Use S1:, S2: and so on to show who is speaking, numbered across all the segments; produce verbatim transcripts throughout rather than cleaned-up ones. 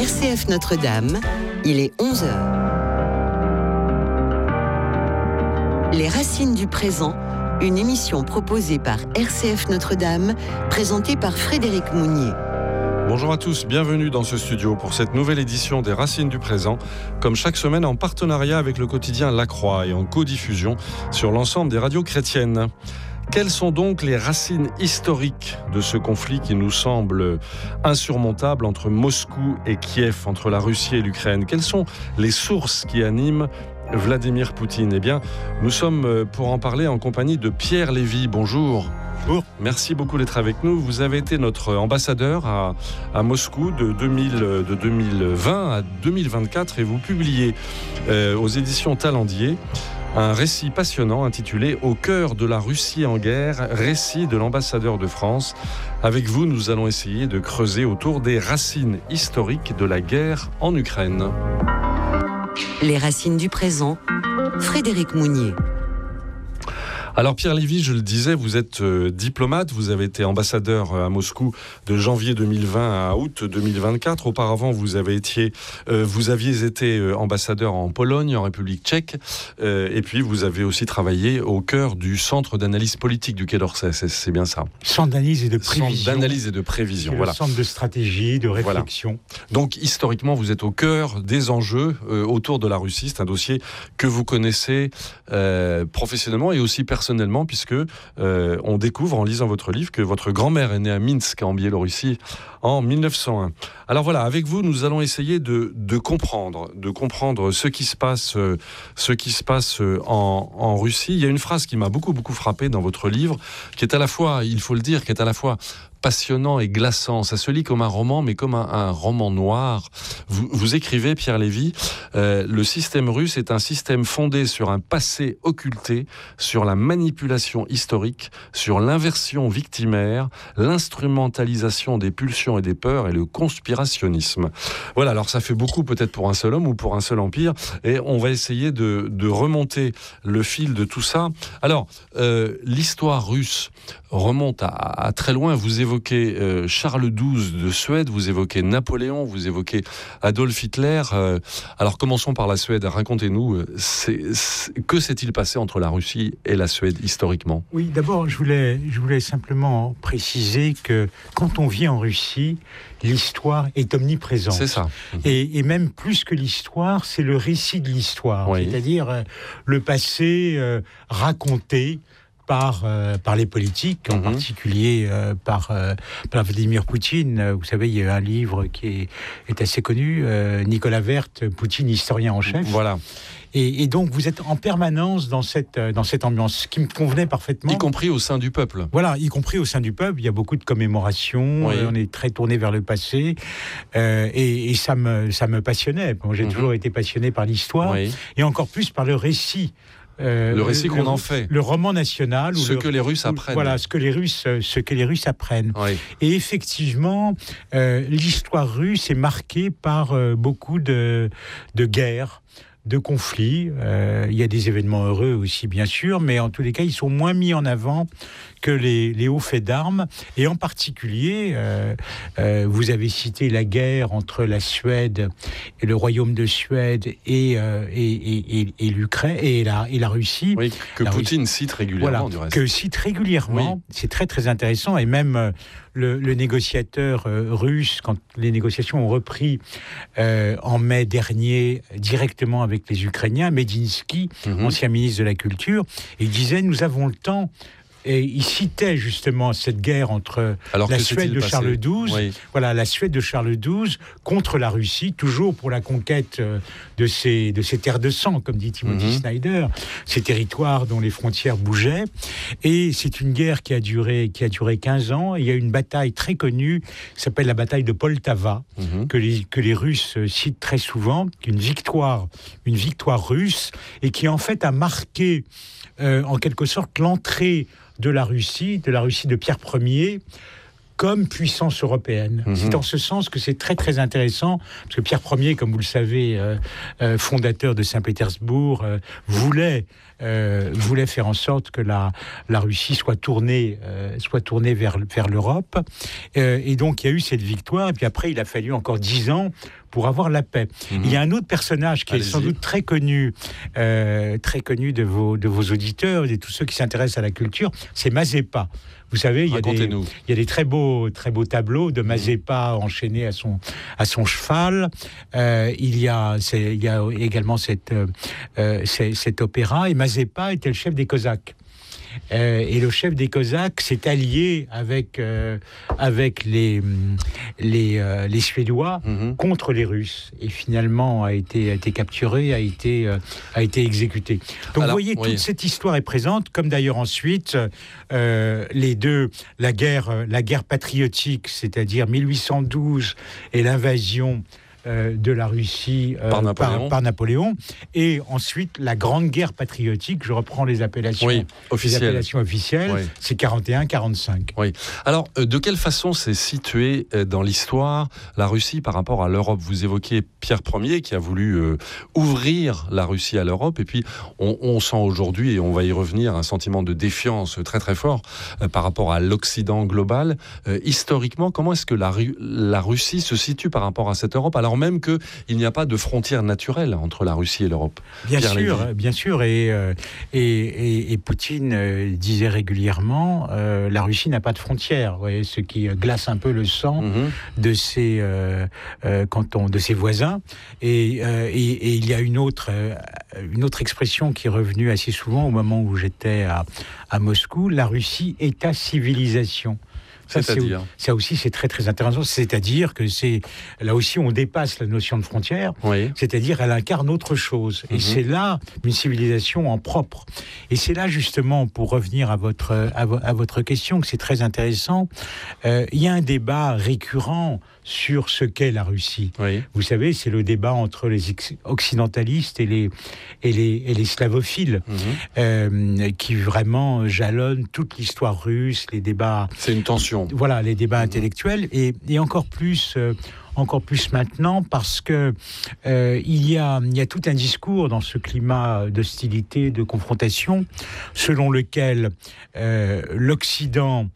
S1: R C F Notre-Dame, il est onze heures. Les racines du présent, une émission proposée par R C F Notre-Dame, présentée par Frédéric Mounier.
S2: Bonjour à tous, bienvenue dans ce studio pour cette nouvelle édition des Racines du Présent, comme chaque semaine en partenariat avec le quotidien La Croix et en codiffusion sur l'ensemble des radios chrétiennes. Quelles sont donc les racines historiques de ce conflit qui nous semble insurmontable entre Moscou et Kiev, entre la Russie et l'Ukraine ? Quelles sont les sources qui animent Vladimir Poutine ? Eh bien, nous sommes pour en parler en compagnie de Pierre Lévy. Bonjour. Bonjour. Merci beaucoup d'être avec nous. Vous avez été notre ambassadeur à, à Moscou de, deux mille, de deux mille vingt à deux mille vingt-quatre et vous publiez euh, aux éditions Talendier un récit passionnant intitulé « Au cœur de la Russie en guerre, récit de l'ambassadeur de France ». Avec vous, nous allons essayer de creuser autour des racines historiques de la guerre en Ukraine.
S1: Les racines du présent, Frédéric Mounier.
S2: Alors Pierre Lévy, je le disais, vous êtes euh, diplomate, vous avez été ambassadeur à Moscou de janvier deux mille vingt à août deux mille vingt-quatre. Auparavant, vous avez été, euh, vous aviez été euh, ambassadeur en Pologne, en République tchèque, euh, et puis vous avez aussi travaillé au cœur du centre d'analyse politique du Quai d'Orsay, c'est, c'est bien ça.
S3: Centre d'analyse et de prévision.
S2: Centre d'analyse et de prévision,
S3: c'est
S2: voilà.
S3: Le centre de stratégie, de réflexion.
S2: Voilà. Donc historiquement, vous êtes au cœur des enjeux euh, autour de la Russie. C'est un dossier que vous connaissez euh, professionnellement et aussi personnellement. Personnellement, puisque euh, on découvre en lisant votre livre que votre grand-mère est née à Minsk, en Biélorussie, en mille neuf cent un. Alors voilà, avec vous, nous allons essayer de, de comprendre, de comprendre ce qui se passe, euh, ce qui se passe euh, en, en Russie. Il y a une phrase qui m'a beaucoup beaucoup frappé dans votre livre, qui est à la fois, il faut le dire, qui est à la fois passionnant et glaçant. Ça se lit comme un roman, mais comme un, un roman noir. Vous, vous écrivez, Pierre Lévy, euh, le système russe est un système fondé sur un passé occulté, sur la manipulation historique, sur l'inversion victimaire, l'instrumentalisation des pulsions et des peurs et le conspirationnisme. Voilà, alors ça fait beaucoup peut-être pour un seul homme ou pour un seul empire, et on va essayer de, de remonter le fil de tout ça. Alors, euh, l'histoire russe remonte à, à très loin. Vous évoquez euh, Charles douze de Suède, vous évoquez Napoléon, vous évoquez Adolf Hitler. Euh, alors commençons par la Suède. Racontez-nous, c'est, c'est, que s'est-il passé entre la Russie et la Suède historiquement ?
S3: Oui, d'abord, je voulais, je voulais simplement préciser que quand on vit en Russie, l'histoire est omniprésente.
S2: C'est ça.
S3: Et, et même plus que l'histoire, c'est le récit de l'histoire. Oui. C'est-à-dire euh, le passé euh, raconté par, euh, par les politiques, en mmh. particulier euh, par, euh, par Vladimir Poutine. Vous savez, il y a un livre qui est, est assez connu, euh, Nicolas Werth, Poutine, historien en chef.
S2: Voilà.
S3: Et, et donc, vous êtes en permanence dans cette, dans cette ambiance, ce qui me convenait parfaitement.
S2: Y compris au sein du peuple.
S3: Voilà, y compris au sein du peuple. Il y a beaucoup de commémorations, oui. euh, on est très tourné vers le passé, euh, et, et ça, me, ça me passionnait. Bon, j'ai mmh. toujours été passionné par l'histoire, oui. et encore plus par le récit.
S2: Euh, le récit qu'on
S3: le,
S2: en fait,
S3: le roman national,
S2: ce
S3: le,
S2: que les Russes apprennent.
S3: Voilà, ce que les Russes, ce que les Russes apprennent. Oui. Et effectivement, euh, l'histoire russe est marquée par euh, beaucoup de de guerres, de conflits. Euh, il y a des événements heureux aussi, bien sûr, mais en tous les cas, ils sont moins mis en avant que les, les hauts faits d'armes. Et en particulier, euh, euh, vous avez cité la guerre entre la Suède et le royaume de Suède et, euh, et, et, et, et l'Ukraine et la, et la Russie.
S2: Oui, que
S3: la
S2: Poutine
S3: Russie,
S2: cite régulièrement,
S3: voilà,
S2: du reste.
S3: Que cite régulièrement. Oui. C'est très, très intéressant. Et même euh, le, le négociateur euh, russe, quand les négociations ont repris euh, en mai dernier, directement avec les Ukrainiens, Medinsky, mm-hmm. ancien ministre de la Culture, il disait « Nous avons le temps ». Et il citait justement cette guerre entre Alors la Suède de passé Charles douze, oui. voilà, la Suède de Charles douze contre la Russie, toujours pour la conquête de ces, de ces terres de sang, comme dit Timothy mm-hmm. Snyder, ces territoires dont les frontières bougeaient. Et c'est une guerre qui a duré, qui a duré quinze ans. Et il y a une bataille très connue qui s'appelle la bataille de Poltava, mm-hmm. que, les, que les Russes citent très souvent, une victoire, une victoire russe, et qui en fait a marqué euh, en quelque sorte l'entrée de la Russie, de la Russie de Pierre Ier, comme puissance européenne. Mmh. C'est en ce sens que c'est très très intéressant, parce que Pierre Ier, comme vous le savez, euh, euh, fondateur de Saint-Pétersbourg, euh, voulait Euh, voulait faire en sorte que la, la Russie soit tournée, euh, soit tournée vers, vers l'Europe. Euh, et donc, il y a eu cette victoire. Et puis après, il a fallu encore dix ans pour avoir la paix. Mmh. Il y a un autre personnage qui Allez-y. est sans doute très connu, euh, très connu de vos, de vos auditeurs et de tous ceux qui s'intéressent à la culture, c'est Mazeppa. Vous savez, il y, a des, il y a des très beaux, très beaux tableaux de Mazeppa mmh. enchaîné à son, à son cheval. Euh, il, y a, c'est, il y a également cette, euh, c'est, cet opéra. Et Mazeppa était le chef des Cosaques. Euh, et le chef des Cosaques s'est allié avec, euh, avec les, les, euh, les Suédois mmh. contre les Russes. Et finalement a été, a été capturé, a été, euh, a été exécuté. Donc Alors, vous voyez, oui. toute cette histoire est présente, comme d'ailleurs ensuite, euh, les deux, la guerre, la guerre patriotique, c'est-à-dire mille huit cent douze et l'invasion de la Russie euh, par, Napoléon. Par, par Napoléon, et ensuite la Grande Guerre patriotique, je reprends les appellations,
S2: oui, officielles.
S3: Les appellations officielles, oui. c'est quarante et un quarante-cinq.
S2: Oui. Alors, euh, de quelle façon s'est située euh, dans l'histoire la Russie par rapport à l'Europe ? Vous évoquiez Pierre Ier qui a voulu euh, ouvrir la Russie à l'Europe, et puis on, on sent aujourd'hui, et on va y revenir, un sentiment de défiance très très fort euh, par rapport à l'Occident global. Euh, historiquement, comment est-ce que la, la Russie se situe par rapport à cette Europe ? Alors même qu'il n'y a pas de frontière naturelle entre la Russie et l'Europe.
S3: Bien Pierre sûr, Lévy. bien sûr. Et, euh, et, et, et Poutine euh, disait régulièrement, euh, la Russie n'a pas de frontière. Vous voyez, ce qui glace un peu le sang mm-hmm. de ses euh, euh, cantons, de ses voisins. Et, euh, et, et il y a une autre, euh, une autre expression qui est revenue assez souvent au moment où j'étais à, à Moscou. La Russie est à civilisation. Ça,
S2: C'est-à-dire
S3: c'est, ça aussi, c'est très très intéressant. C'est-à-dire que c'est là aussi, on dépasse la notion de frontière.
S2: Oui.
S3: C'est-à-dire, elle incarne autre chose. Et mm-hmm. c'est là une civilisation en propre. Et c'est là justement, pour revenir à votre à, vo- à votre question, que c'est très intéressant. Euh, il y a un débat récurrent sur ce qu'est la Russie.
S2: Oui.
S3: Vous savez, c'est le débat entre les occidentalistes et les et les, et les slavophiles mm-hmm. euh, qui vraiment jalonnent toute l'histoire russe, les débats.
S2: C'est une tension.
S3: Voilà, les débats intellectuels, et, et encore plus, euh, encore plus maintenant, parce que euh, il y a, il y a tout un discours dans ce climat d'hostilité, de confrontation, selon lequel euh, l'Occident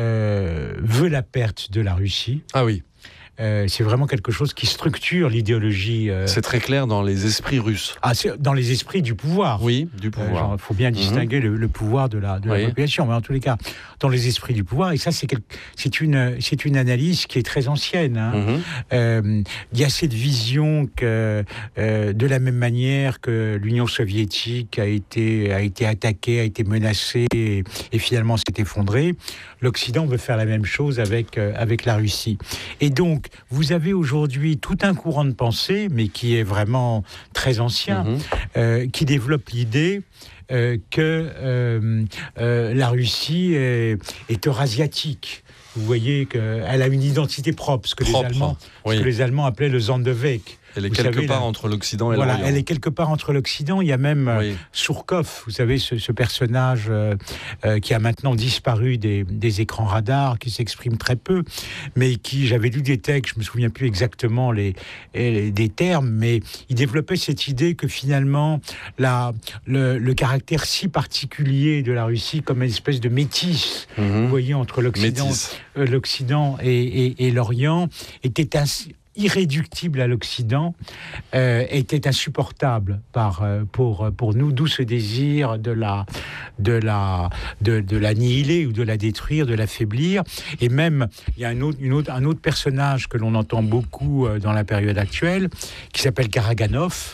S3: euh, veut la perte de la Russie.
S2: Ah oui.
S3: Euh, c'est vraiment quelque chose qui structure l'idéologie. Euh...
S2: C'est très clair dans les esprits russes.
S3: Ah, c'est dans les esprits du pouvoir.
S2: Oui, du pouvoir. Il
S3: euh, faut bien distinguer mmh. le, le pouvoir de la, de oui. la population, mais en tous les cas, dans les esprits du pouvoir. Et ça, c'est, quel... c'est, une, c'est une analyse qui est très ancienne. Hein. Mmh. Euh, il y a cette vision que, euh, de la même manière que l'Union soviétique a été, a été attaquée, a été menacée et, et finalement s'est effondrée, l'Occident veut faire la même chose avec, euh, avec la Russie. Et donc, vous avez aujourd'hui tout un courant de pensée, mais qui est vraiment très ancien, mmh. euh, qui développe l'idée euh, que euh, euh, la Russie est, est eurasiatique. Vous voyez qu'elle a une identité propre, ce que, propre. Les, Allemands, oui. ce que les Allemands appelaient le Sonderweg.
S2: Elle est
S3: vous
S2: quelque
S3: savez,
S2: part
S3: là,
S2: entre l'Occident et
S3: voilà,
S2: l'Orient.
S3: Elle est quelque part entre l'Occident. Il y a même oui. Surkov, vous savez, ce, ce personnage euh, euh, qui a maintenant disparu des, des écrans radars, qui s'exprime très peu, mais qui, j'avais lu des textes, je me souviens plus exactement les, les des termes, mais il développait cette idée que finalement, la, le, le caractère si particulier de la Russie, comme une espèce de métis, mmh. vous voyez, entre l'Occident, euh, l'Occident et, et, et l'Orient, était ainsi irréductible à l'Occident, euh, était insupportable par, euh, pour, pour nous, d'où ce désir de la, de la, de, de l'annihiler ou de la détruire, de l'affaiblir. Et même, il y a un autre, une autre, un autre personnage que l'on entend beaucoup euh, dans la période actuelle, qui s'appelle Karaganov,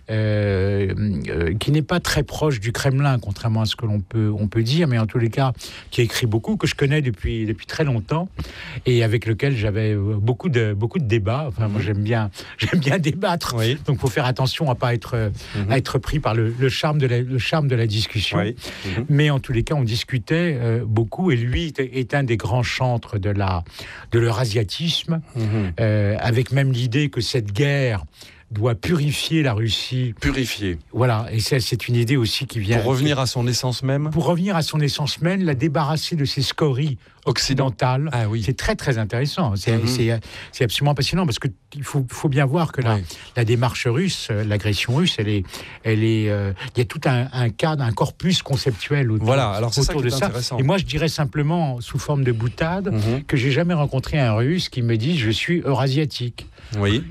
S3: Euh, euh, qui n'est pas très proche du Kremlin, contrairement à ce que l'on peut, on peut dire, mais en tous les cas, qui écrit beaucoup, que je connais depuis, depuis très longtemps, et avec lequel j'avais beaucoup de, beaucoup de débats. Enfin, mmh. moi, j'aime bien, j'aime bien débattre, oui. donc il faut faire attention à ne pas être, mmh. à être pris par le, le, charme de la, le charme de la discussion. Oui. Mmh. Mais en tous les cas, on discutait euh, beaucoup, et lui est, est un des grands chantres de, la, de l'eurasiatisme, mmh. euh, avec même l'idée que cette guerre doit purifier la Russie.
S2: Purifier.
S3: Voilà, et ça, c'est une idée aussi qui vient...
S2: Pour revenir à son essence même.
S3: Pour revenir à son essence même, la débarrasser de ses scories occidentales.
S2: Ah oui.
S3: C'est très très intéressant. C'est,
S2: mm-hmm.
S3: c'est, c'est absolument passionnant parce que il faut, faut bien voir que la, oui. la démarche russe, l'agression russe, elle est, elle est, euh, il y a tout un, un cadre, un corpus conceptuel autour,
S2: voilà, alors c'est
S3: autour
S2: ça
S3: de ça. Et moi, je dirais simplement, sous forme de boutade, mm-hmm. que j'ai jamais rencontré un Russe qui me dise je suis eurasiatique.
S2: Oui.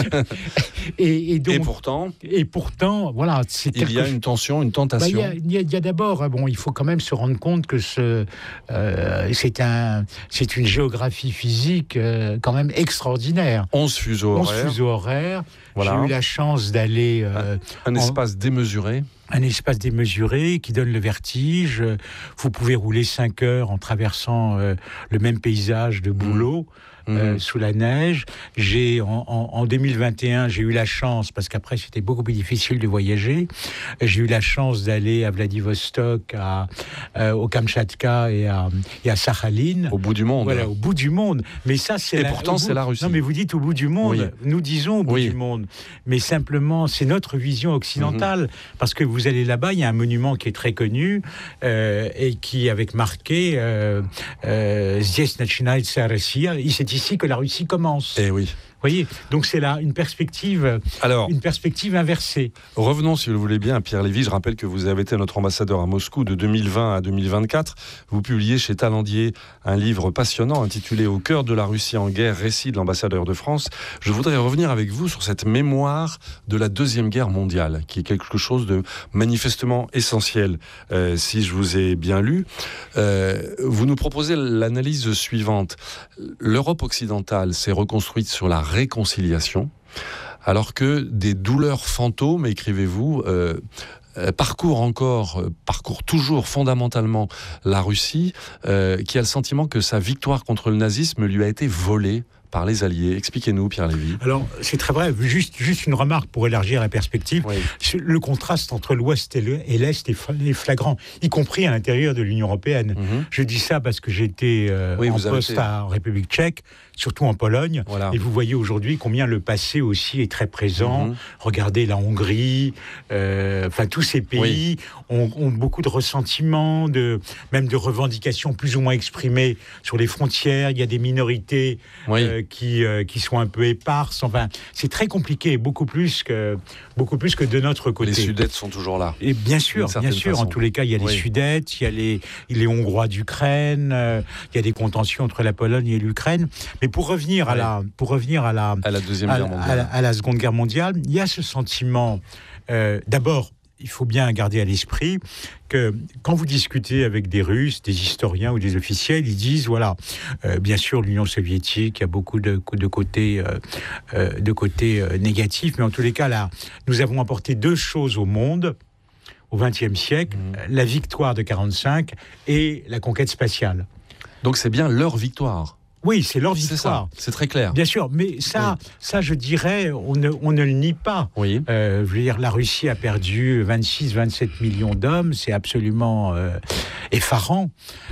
S3: et, et, donc,
S2: et pourtant,
S3: et pourtant, voilà, c'est
S2: il y a une tension, une tentation.
S3: Bah, il, y a, il y a d'abord, bon, il faut quand même se rendre compte que ce, euh, c'est un, c'est une géographie physique euh, quand même extraordinaire.
S2: onze fuseaux horaires.
S3: onze fuseaux horaires.
S2: Voilà.
S3: J'ai eu la chance d'aller
S2: euh, un, un espace en, démesuré.
S3: Un espace démesuré qui donne le vertige. Vous pouvez rouler cinq heures en traversant euh, le même paysage de bouleau. Mmh. Euh, mmh. Sous la neige. J'ai en, en, en deux mille vingt et un, j'ai eu la chance, parce qu'après c'était beaucoup plus difficile de voyager, j'ai eu la chance d'aller à Vladivostok, à, euh, au Kamchatka et à, et à Sakhaline.
S2: Au bout du monde.
S3: Voilà, au bout du monde. Mais ça, c'est
S2: et
S3: la,
S2: pourtant, c'est
S3: bout,
S2: la Russie.
S3: Non, mais vous dites au bout du monde.
S2: Oui.
S3: Nous disons au bout
S2: oui.
S3: du monde. Mais simplement, c'est notre vision occidentale. Mmh. Parce que vous allez là-bas, il y a un monument qui est très connu euh, et qui, avec marqué euh, euh, Здесь начинается Россия. C'est ici que la Russie commence.
S2: Eh oui.
S3: Vous voyez, donc c'est là une perspective, Alors, une perspective inversée.
S2: Revenons, si vous le voulez bien, à Pierre Lévy. Je rappelle que vous avez été notre ambassadeur à Moscou de deux mille vingt à deux mille vingt-quatre. Vous publiez chez Talendier un livre passionnant intitulé « Au cœur de la Russie en guerre, récit de l'ambassadeur de France ». Je voudrais revenir avec vous sur cette mémoire de la Deuxième Guerre mondiale, qui est quelque chose de manifestement essentiel, euh, si je vous ai bien lu. Euh, vous nous proposez l'analyse suivante. L'Europe occidentale s'est reconstruite sur la réconciliation, alors que des douleurs fantômes, écrivez-vous, euh, euh, parcourent encore, euh, parcourent toujours fondamentalement la Russie, euh, qui a le sentiment que sa victoire contre le nazisme lui a été volée par les Alliés. Expliquez-nous, Pierre Lévy.
S3: Alors, c'est très vrai. Juste, juste une remarque pour élargir la perspective.
S2: Oui.
S3: Le contraste entre l'Ouest et, le, et l'Est est flagrant, y compris à l'intérieur de l'Union européenne. Mm-hmm. Je dis ça parce que j'étais euh, oui, en poste été... à, en République tchèque, surtout en Pologne. Voilà. Et vous voyez aujourd'hui combien le passé aussi est très présent. Mm-hmm. Regardez la Hongrie, euh, enfin tous ces pays oui. ont, ont beaucoup de ressentiments, de, même de revendications plus ou moins exprimées sur les frontières. Il y a des minorités oui. euh, qui, euh, qui sont un peu éparses. Enfin, c'est très compliqué, beaucoup plus que, beaucoup plus que de notre côté.
S2: Les Sudètes sont toujours là.
S3: Et bien sûr, bien sûr. Façon. En tous les cas, il y a les oui. Sudètes, il y a les, les Hongrois d'Ukraine, euh, il y a des contentions entre la Pologne et l'Ukraine. Mais pour revenir, ouais. à, la, pour revenir à, la,
S2: à la Deuxième
S3: à,
S2: Guerre mondiale,
S3: à la, à la Seconde Guerre mondiale, il y a ce sentiment, euh, d'abord, il faut bien garder à l'esprit que quand vous discutez avec des Russes, des historiens ou des officiels, ils disent, voilà, euh, bien sûr, l'Union soviétique, il y a beaucoup de, de côtés, euh, euh, de côtés euh, négatifs, mais en tous les cas, là, nous avons apporté deux choses au monde, au vingtième siècle, mmh. la victoire de quarante-cinq et la conquête spatiale.
S2: Donc c'est bien leur victoire.
S3: Oui, c'est leur victoire.
S2: C'est, c'est très clair.
S3: Bien sûr, mais ça, oui. ça je dirais, on ne, on ne le nie pas.
S2: Oui.
S3: Euh, je veux dire, la Russie a perdu vingt-six à vingt-sept millions d'hommes, c'est absolument euh, effarant.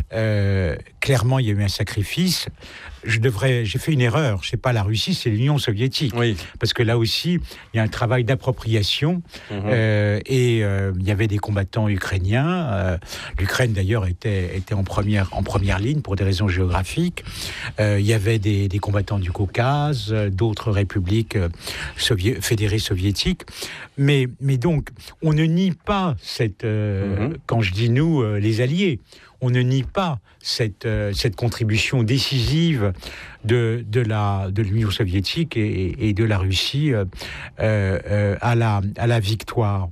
S3: Euh, clairement, il y a eu un sacrifice. Je devrais, j'ai fait une erreur. C'est pas la Russie, c'est l'Union soviétique.
S2: Oui.
S3: Parce que là aussi, il y a un travail d'appropriation. Mmh. Euh, et euh, il y avait des combattants ukrainiens. Euh, L'Ukraine, d'ailleurs, était, était en, première, en première ligne pour des raisons géographiques. Euh, il y avait des, des combattants du Caucase, d'autres républiques sovié- fédérées soviétiques. Mais, mais donc, on ne nie pas cette... Euh, mmh. Quand je dis nous, euh, les Alliés, on ne nie pas cette, euh, cette contribution décisive de, de, la, de l'Union soviétique et, et de la Russie euh, euh, à, la, à la victoire.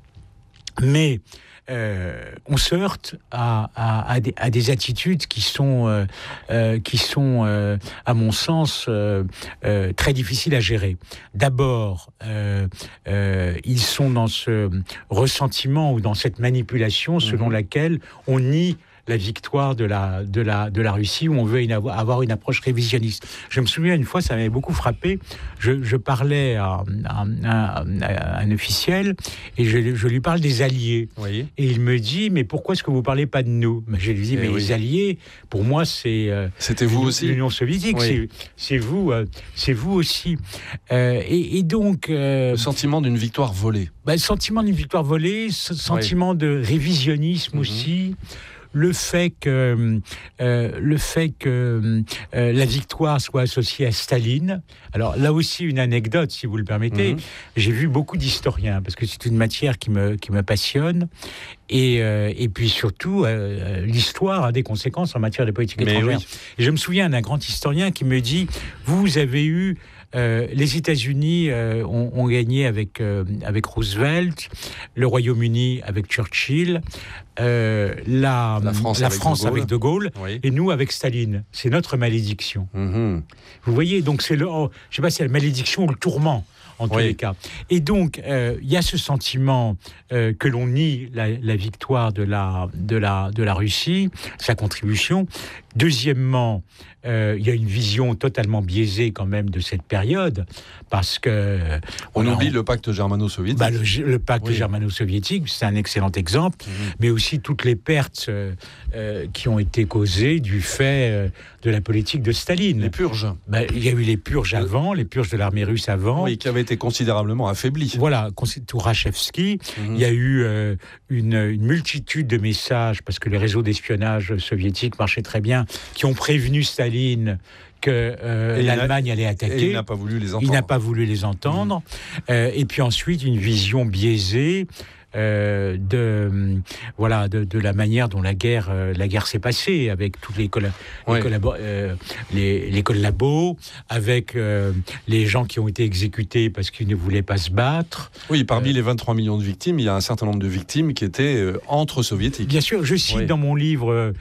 S3: Mais euh, on se heurte à, à, à, des, à des attitudes qui sont, euh, euh, qui sont euh, à mon sens, euh, euh, très difficiles à gérer. D'abord, euh, euh, ils sont dans ce ressentiment ou dans cette manipulation selon mmh. laquelle on nie la victoire de la, de la, de la Russie, où on veut une, avoir une approche révisionniste. Je me souviens une fois, ça m'avait beaucoup frappé, je, je parlais à, à, à, à un officiel, et je, je lui parle des Alliés. Oui. Et il me dit, mais pourquoi est-ce que vous ne parlez pas de nous? Je lui dis, mais oui. les Alliés, pour moi, c'est... Euh,
S2: C'était vous aussi
S3: l'Union soviétique, oui. c'est, c'est, vous, euh, c'est vous aussi. Euh, et, et donc... Euh,
S2: le sentiment d'une victoire volée.
S3: Bah, le sentiment d'une victoire volée, ce sentiment oui. de révisionnisme mmh. aussi, le fait que, euh, le fait que euh, la victoire soit associée à Staline. Alors là aussi, une anecdote, si vous le permettez. Mmh. J'ai vu beaucoup d'historiens, parce que c'est une matière qui me, qui me passionne. Et, euh, et puis surtout, euh, l'histoire a des conséquences en matière de politique Mais étrangère. Oui. Et je me souviens d'un grand historien qui me dit, vous avez eu... Euh, les États-Unis euh, ont, ont gagné avec, euh, avec Roosevelt, le Royaume-Uni avec Churchill, euh, la,
S2: la France,
S3: la
S2: avec,
S3: France
S2: de
S3: avec De Gaulle, oui. et nous avec Staline. C'est notre malédiction. Mm-hmm. Vous voyez, donc c'est le, oh, je ne sais pas si c'est la malédiction ou le tourment. En tous oui. les cas. Et donc, il euh, y a ce sentiment euh, que l'on nie la, la victoire de la, de, la, de la Russie, sa contribution. Deuxièmement, il euh, y a une vision totalement biaisée quand même de cette période, parce que... Euh,
S2: on oublie on, le pacte germano-soviétique.
S3: Bah, le, le pacte oui. germano-soviétique, c'est un excellent exemple, mmh. mais aussi toutes les pertes euh, euh, qui ont été causées du fait euh, de la politique de Staline.
S2: Les purges.
S3: Bah, il y a eu les purges avant, les purges de l'armée russe avant.
S2: Oui, qui avaient été considérablement affaiblies.
S3: Voilà, Tourachevski. Mmh. Il y a eu euh, une, une multitude de messages, parce que les réseaux d'espionnage soviétiques marchaient très bien, qui ont prévenu Staline que euh, l'Allemagne allait attaquer.
S2: Et il n'a pas voulu les entendre.
S3: Il n'a pas voulu les entendre. Mmh. Euh, et puis ensuite, une vision biaisée euh, de, voilà, de, de la manière dont la guerre, euh, la guerre s'est passée, avec tous les, colla- ouais. les, collabo- euh, les, les collabos, avec euh, les gens qui ont été exécutés parce qu'ils ne voulaient pas se battre.
S2: Oui, parmi euh, les vingt-trois millions de victimes, il y a un certain nombre de victimes qui étaient euh, entre soviétiques.
S3: Bien sûr, je cite oui. dans mon livre...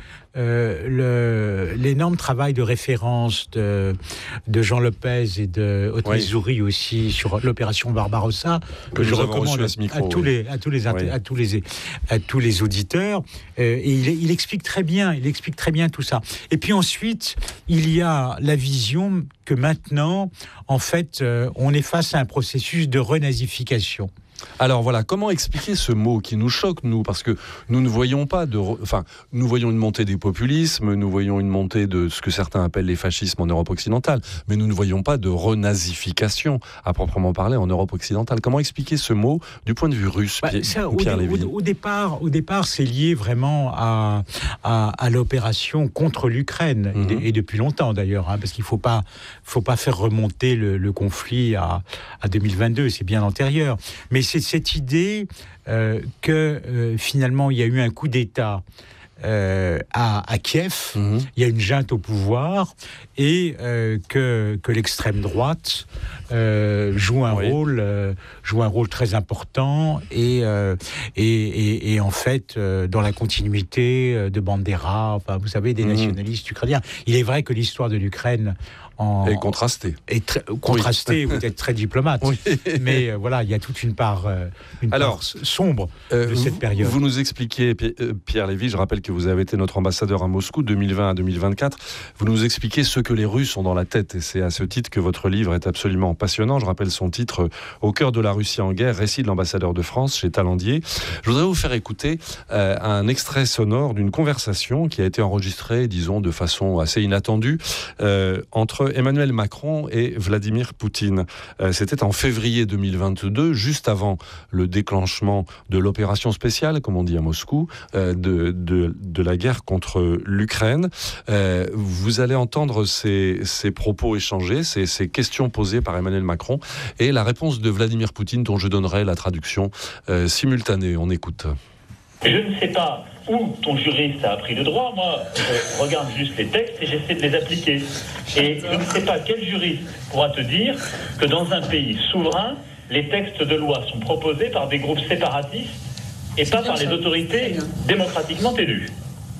S3: Euh, le, l'énorme travail de référence de, de Jean Lopez et de Audrey Zoury aussi sur l'opération Barbarossa, que, que je recommande à, micro, à, tous oui. les, à, tous les, oui. à, tous les, à tous les auditeurs. Euh, et il, il explique très bien, il explique très bien tout ça. Et puis ensuite, il y a la vision que maintenant, en fait, euh, on est face à un processus de renazification.
S2: Alors voilà, comment expliquer ce mot qui nous choque, nous, parce que nous ne voyons pas de... Re... Enfin, nous voyons une montée des populismes, nous voyons une montée de ce que certains appellent les fascismes en Europe occidentale, mais nous ne voyons pas de renazification, à proprement parler, en Europe occidentale. Comment expliquer ce mot du point de vue russe, bah, Pierre, ça, Pierre
S3: au,
S2: Lévy ?
S3: Au, au, départ, au départ, c'est lié vraiment à, à, à l'opération contre l'Ukraine, mm-hmm. et, et depuis longtemps d'ailleurs, hein, parce qu'il ne faut pas, faut pas faire remonter le, le conflit à, à deux mille vingt-deux, c'est bien antérieur. Mais c'est cette idée euh, que euh, finalement il y a eu un coup d'État euh, à, à Kiev, mmh. il y a une junte au pouvoir et euh, que, que l'extrême droite euh, joue un oui. rôle euh, joue un rôle très important et euh, et, et, et en fait euh, dans la continuité de Bandera, enfin vous savez des mmh. nationalistes ukrainiens. Il est vrai que l'histoire de l'Ukraine En,
S2: et contrasté.
S3: Et très, contrasté, oui. Vous êtes très diplomate. Oui. Mais euh, voilà, il y a toute une part, euh, une Alors, part sombre euh, de cette
S2: vous,
S3: période.
S2: Vous nous expliquez, Pierre Lévy, je rappelle que vous avez été notre ambassadeur à Moscou deux mille vingt à deux mille vingt-quatre. Vous nous expliquez ce que les Russes ont dans la tête. Et c'est à ce titre que votre livre est absolument passionnant. Je rappelle son titre, Au cœur de la Russie en guerre, récit de l'ambassadeur de France chez Talandier. Je voudrais vous faire écouter euh, un extrait sonore d'une conversation qui a été enregistrée, disons, de façon assez inattendue, euh, entre Emmanuel Macron et Vladimir Poutine. Euh, c'était en février deux mille vingt-deux, juste avant le déclenchement de l'opération spéciale, comme on dit à Moscou, euh, de, de, de la guerre contre l'Ukraine. Euh, vous allez entendre ces, ces propos échangés, ces, ces questions posées par Emmanuel Macron et la réponse de Vladimir Poutine, dont je donnerai la traduction euh, simultanée. On écoute.
S4: Je ne sais pas où ton juriste a appris le droit. Moi, je regarde juste les textes et j'essaie de les appliquer. Et je ne sais pas quel juriste pourra te dire que dans un pays souverain, les textes de loi sont proposés par des groupes séparatistes et pas par les autorités démocratiquement élues.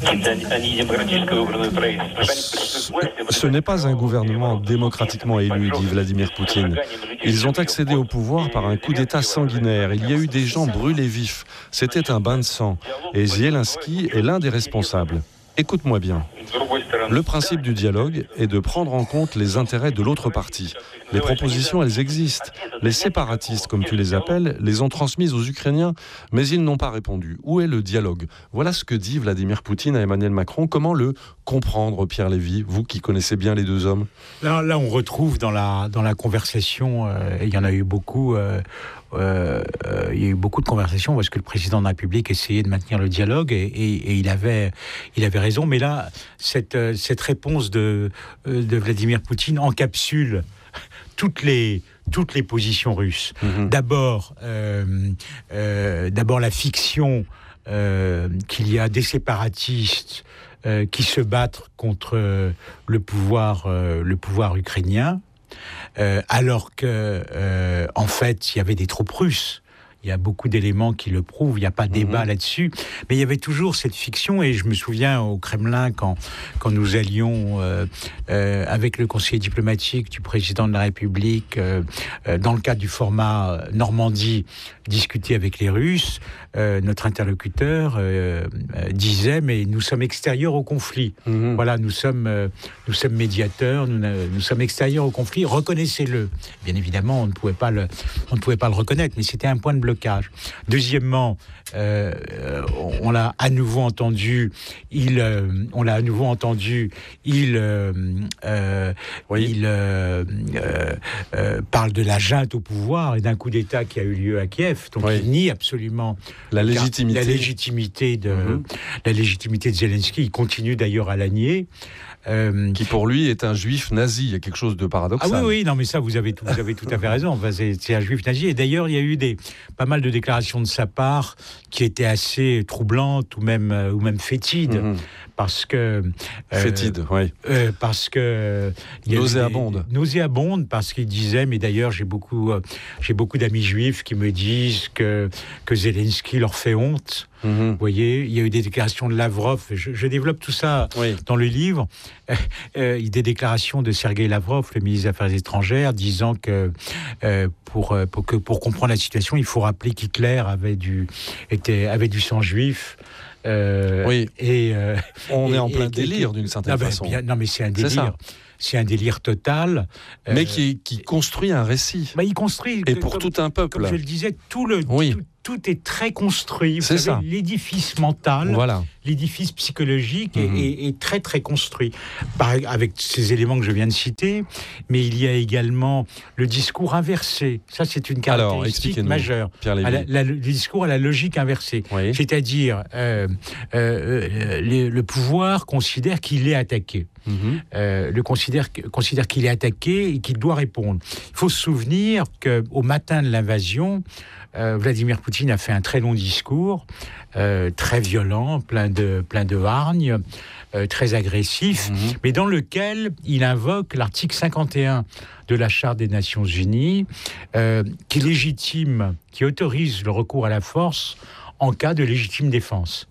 S2: Ce n'est pas un gouvernement démocratiquement élu, dit Vladimir Poutine. Ils ont accédé au pouvoir par un coup d'État sanguinaire. Il y a eu des gens brûlés vifs. C'était un bain de sang. Et Zelensky est l'un des responsables. Écoute-moi bien. Le principe du dialogue est de prendre en compte les intérêts de l'autre partie. Les propositions, elles existent. Les séparatistes, comme tu les appelles, les ont transmises aux Ukrainiens, mais ils n'ont pas répondu. Où est le dialogue ? Voilà ce que dit Vladimir Poutine à Emmanuel Macron. Comment le comprendre, Pierre Lévy, vous qui connaissez bien les deux hommes ?
S3: Là, là on retrouve dans la, dans la conversation, euh, et il y en a eu beaucoup, euh, euh, euh, il y a eu beaucoup de conversations parce que le président de la République essayait de maintenir le dialogue et, et, et il, avait, il avait raison. Mais là, cette, cette réponse de, de Vladimir Poutine encapsule toutes les, toutes les positions russes. Mmh. D'abord, euh, euh, d'abord la fiction euh, qu'il y a des séparatistes euh, qui se battent contre euh, le pouvoir, euh, le pouvoir ukrainien, euh, alors que, euh, en fait, il y avait des troupes russes. Il y a beaucoup d'éléments qui le prouvent, il n'y a pas de débat mmh. là-dessus. Mais il y avait toujours cette fiction, et je me souviens au Kremlin, quand, quand nous allions euh, euh, avec le conseiller diplomatique du président de la République, euh, euh, dans le cadre du format Normandie, discuter avec les Russes, euh, notre interlocuteur euh, euh, disait, mais nous sommes extérieurs au conflit. Mmh. Voilà, nous sommes, euh, nous sommes médiateurs, nous, nous sommes extérieurs au conflit, reconnaissez-le. Bien évidemment, on ne pouvait pas le, on ne pouvait pas le reconnaître, mais c'était un point de blocage. Deuxièmement, euh, on l'a à nouveau entendu, il, euh, on l'a à nouveau entendu, il, euh, euh, oui. il euh, euh, euh, parle de la junte au pouvoir et d'un coup d'État qui a eu lieu à Kiev. Donc oui. il nie absolument
S2: la légitimité,
S3: la légitimité de, mmh. la légitimité de Zelensky. Il continue d'ailleurs à la nier.
S2: Euh, qui pour lui est un juif nazi, il y a quelque chose de paradoxal.
S3: Ah oui, oui, non mais ça vous avez tout, vous avez tout à fait raison. Enfin, c'est, c'est un juif nazi. Et d'ailleurs, il y a eu des, pas mal de déclarations de sa part qui étaient assez troublantes ou même, ou même fétides. Mmh. Parce que... Euh,
S2: Fétide, oui.
S3: Euh, parce que...
S2: Nauséabonde.
S3: Nauséabonde, parce qu'il disait, mais d'ailleurs, j'ai beaucoup, euh, j'ai beaucoup d'amis juifs qui me disent que, que Zelensky leur fait honte. Mmh. Vous voyez, il y a eu des déclarations de Lavrov, je, je développe tout ça oui. dans le livre, euh, euh, des déclarations de Sergueï Lavrov, le ministre des Affaires étrangères, disant que, euh, pour, pour, que pour comprendre la situation, il faut rappeler qu'Hitler avait du, était, avait du sang juif.
S2: Euh, oui,
S3: et, euh,
S2: on
S3: et,
S2: est en plein
S3: et,
S2: délire
S3: et,
S2: d'une certaine
S3: non,
S2: façon.
S3: Bien, non, mais c'est un délire. C'est, c'est un délire total.
S2: Mais euh, qui, qui construit un récit.
S3: Bah, il construit.
S2: Et pour
S3: comme,
S2: tout un peuple.
S3: Comme je le disais, tout le... Oui. Tout, tout est très construit. Vous
S2: c'est
S3: savez,
S2: ça.
S3: L'édifice mental,
S2: voilà.
S3: l'édifice psychologique
S2: mmh.
S3: est, est, est très très construit, Par, avec ces éléments que je viens de citer. Mais il y a également le discours inversé. Ça, c'est une caractéristique
S2: Alors,
S3: majeure.
S2: Pierre Lévy.
S3: À la, la, le discours à la logique inversée.
S2: Oui.
S3: C'est-à-dire, euh, euh, le, le pouvoir considère qu'il est attaqué. Mmh. Euh, le considère, considère qu'il est attaqué et qu'il doit répondre. Il faut se souvenir qu'au matin de l'invasion, Euh, Vladimir Poutine a fait un très long discours, euh, très violent, plein de, plein de hargne, euh, très agressif, mmh. mais dans lequel il invoque l'article cinquante et un de la Charte des Nations Unies, euh, qui légitime, qui autorise le recours à la force en cas de légitime défense.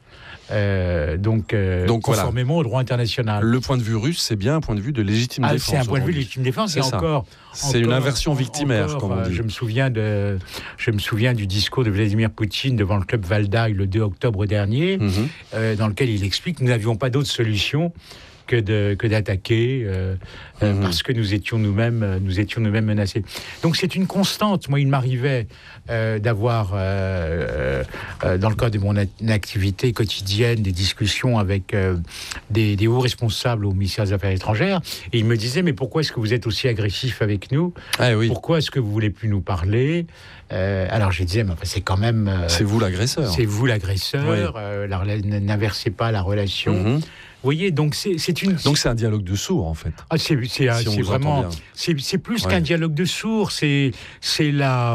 S3: Euh, donc, euh, donc, conformément voilà. au droit international.
S2: Le point de vue russe, c'est bien un point de vue de légitime
S3: ah,
S2: défense.
S3: C'est un point de vue de légitime défense.
S2: C'est
S3: et encore,
S2: c'est
S3: encore,
S2: une inversion victimaire,
S3: encore,
S2: comme on dit.
S3: Je me souviens de, je me souviens du discours de Vladimir Poutine devant le club Valdaï le deux octobre dernier, mmh. euh, dans lequel il explique que nous n'avions pas d'autre solution que de que d'attaquer euh, mmh. euh, parce que nous étions nous-mêmes nous étions nous-mêmes menacés. Donc c'est une constante. Moi, il m'arrivait euh, d'avoir euh, euh, dans le cadre de mon activité quotidienne des discussions avec euh, des, des hauts responsables au ministère des Affaires étrangères, et ils me disaient mais pourquoi est-ce que vous êtes aussi agressif avec nous ?
S2: Ah, oui.
S3: Pourquoi est-ce que vous voulez plus nous parler ? Euh, alors je disais mais enfin, c'est quand même euh,
S2: c'est vous l'agresseur.
S3: C'est vous l'agresseur.
S2: Oui.
S3: Euh, la, n'inversez pas la relation. Mmh. Vous voyez, donc c'est, c'est une...
S2: Donc c'est un dialogue de sourds, en fait.
S3: Ah, c'est, c'est,
S2: si
S3: c'est vraiment... C'est, c'est plus ouais. qu'un dialogue de sourds, c'est, c'est la...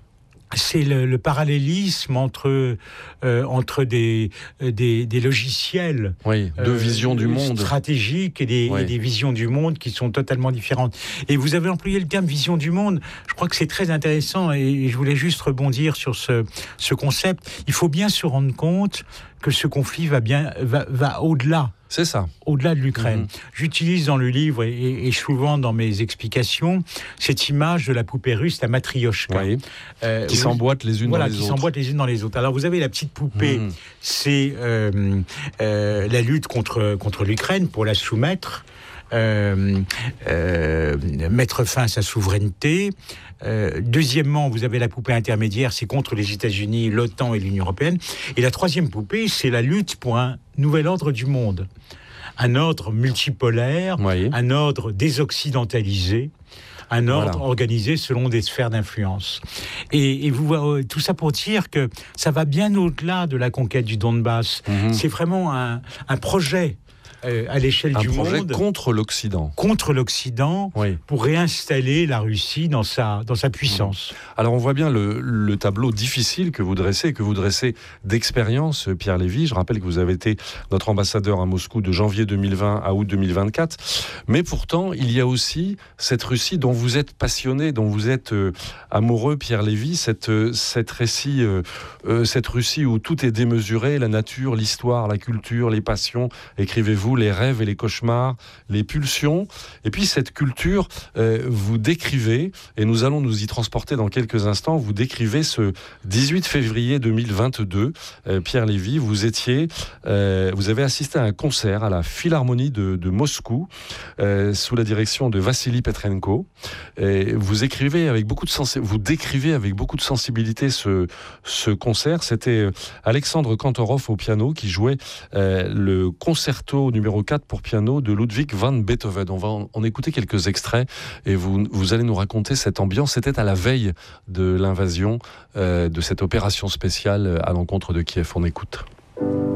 S3: C'est le, le parallélisme entre, euh, entre des, des, des logiciels
S2: oui, de euh, vision du monde
S3: stratégiques et des, oui. et des visions du monde qui sont totalement différentes. Et vous avez employé le terme vision du monde. Je crois que c'est très intéressant et je voulais juste rebondir sur ce, ce concept. Il faut bien se rendre compte que ce conflit va bien va, va au-delà.
S2: C'est ça.
S3: Au-delà de l'Ukraine. Mmh. J'utilise dans le livre et, et souvent dans mes explications cette image de la poupée russe, la matrioshka.
S2: Oui. Euh, qui s'emboîtent les unes
S3: voilà,
S2: dans les
S3: qui
S2: autres.
S3: Voilà, qui s'emboîtent les unes dans les autres. Alors vous avez la petite poupée, mmh. c'est euh, euh, la lutte contre, contre l'Ukraine pour la soumettre. Euh, euh, mettre fin à sa souveraineté. Euh, deuxièmement, vous avez la poupée intermédiaire, c'est contre les États-Unis, l'OTAN et l'Union européenne. Et la troisième poupée, c'est la lutte pour un nouvel ordre du monde. Un ordre multipolaire, oui. un ordre désoccidentalisé, un ordre voilà. organisé selon des sphères d'influence. Et, et vous, tout ça pour dire que ça va bien au-delà de la conquête du Donbass. Mm-hmm. C'est vraiment un, un projet Euh, à l'échelle
S2: un
S3: du
S2: projet
S3: monde
S2: contre l'Occident,
S3: contre l'Occident, oui. pour réinstaller la Russie dans sa dans sa puissance.
S2: Mmh. Alors on voit bien le, le tableau difficile que vous dressez, que vous dressez d'expérience, Pierre Lévy. Je rappelle que vous avez été notre ambassadeur à Moscou de janvier deux mille vingt à août deux mille vingt-quatre. Mais pourtant, il y a aussi cette Russie dont vous êtes passionné, dont vous êtes euh, amoureux, Pierre Lévy. Cette euh, cette récit, euh, euh, cette Russie où tout est démesuré, la nature, l'histoire, la culture, les passions. Écrivez-vous les rêves et les cauchemars, les pulsions. Et puis cette culture, euh, vous décrivez, et nous allons nous y transporter dans quelques instants, vous décrivez ce dix-huit février deux mille vingt-deux, euh, Pierre Lévy, vous étiez, euh, vous avez assisté à un concert à la Philharmonie de, de Moscou, euh, sous la direction de Vassili Petrenko. Et vous écrivez avec beaucoup de sens, vous décrivez avec beaucoup de sensibilité ce, ce concert. C'était Alexandre Kantorov au piano qui jouait euh, le concerto numéro quatre pour piano de Ludwig van Beethoven. On va en, en écouter quelques extraits et vous, vous allez nous raconter cette ambiance. C'était à la veille de l'invasion, euh, de cette opération spéciale à l'encontre de Kiev. On écoute.